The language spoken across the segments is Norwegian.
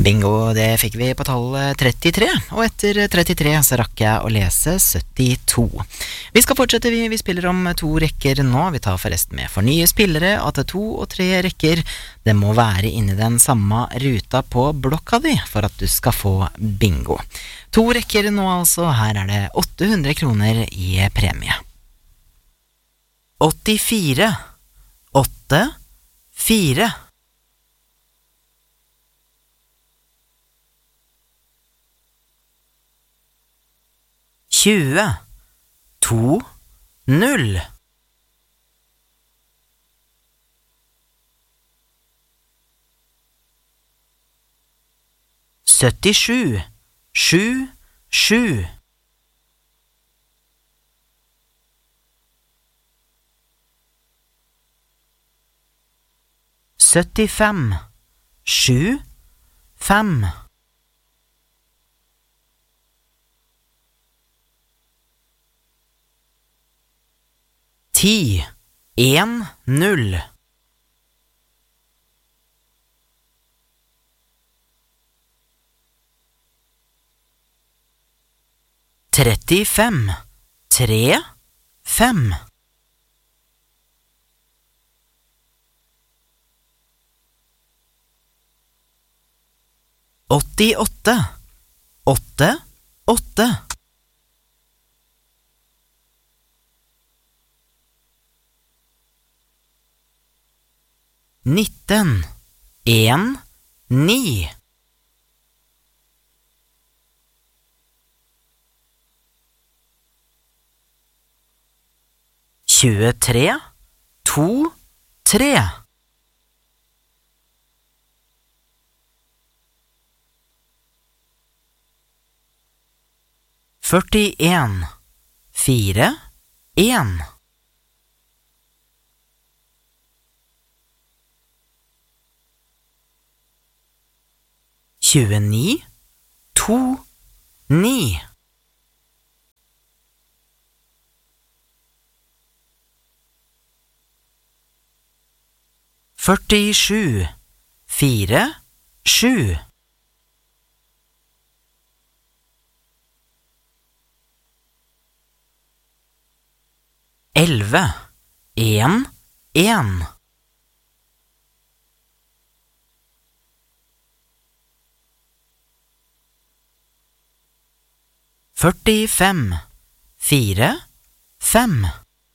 Bingo, det fikk vi på tallet 33, og etter 33 så rakk jeg å lese 72. Vi skal fortsette, vi spiller om 2 rekker nå, vi tar forresten med for nye spillere at 2 og 3 rekker, det må være inne den samme ruta på blokka di for at du skal få bingo. 2 rekker nå altså, her er det 800 kroner i premie. 84, 8, 4. 20, 2, 0. 77, 7, 7. 75, 7, 5. 10, 1, 0. 35, 3, 5. 88, 8, 8. 19, 1, 9. 23, 2, 3. 41, 4, 1. 29, 2, 9. 47, 4, 7. 11, 1, 1. 45, 4, 5.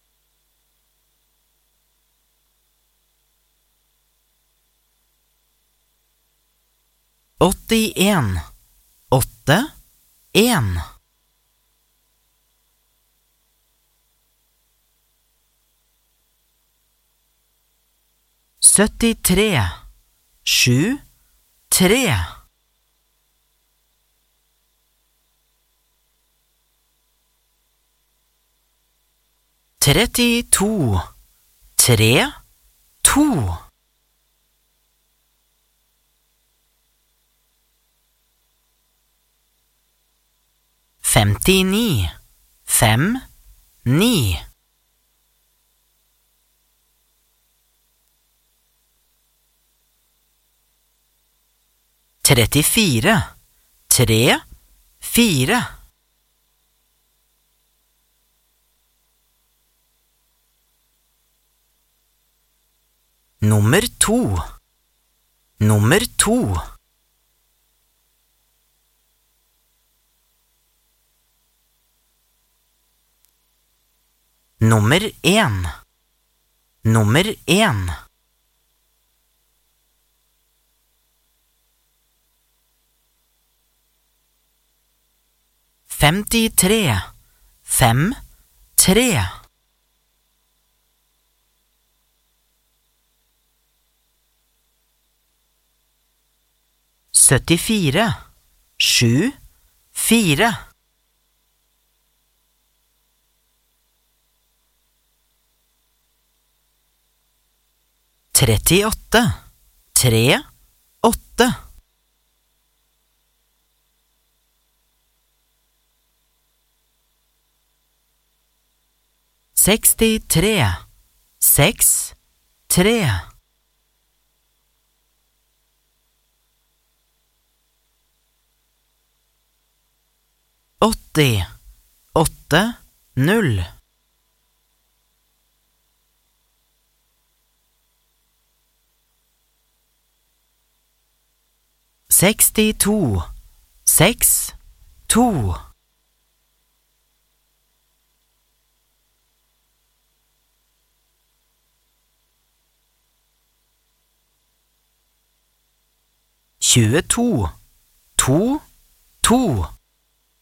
81, 8, 1. 73, 7, 3. 32, 3, 2. 59, 5, 9. 34, 3, 4. 2, nummer 2. 1, nummer 1. 53, 5, 3. 74, 7, 4. 38, 3, 8. 63, 6, 3. 80, 8, 0. 62, 6, 2. 22, 2, 2.